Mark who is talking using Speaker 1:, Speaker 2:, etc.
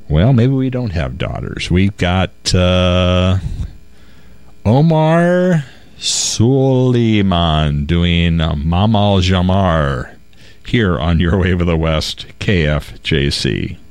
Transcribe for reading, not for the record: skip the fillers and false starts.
Speaker 1: Well, maybe we don't have daughters. We've got Omar Suleiman doing Mamal Jamar here on Your Wave of the West, KFJC.